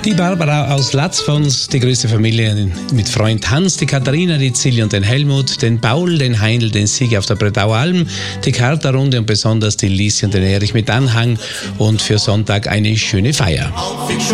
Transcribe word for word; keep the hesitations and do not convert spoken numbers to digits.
Die Barbara aus Latzfons, die größte Familie mit Freund Hans, die Katharina, die Zilli und den Helmut, den Paul, den Heinl, den Sieg auf der Bretauer Alm, die Katerrunde und besonders die Lisi und den Erich mit Anhang und für Sonntag eine schöne Feier.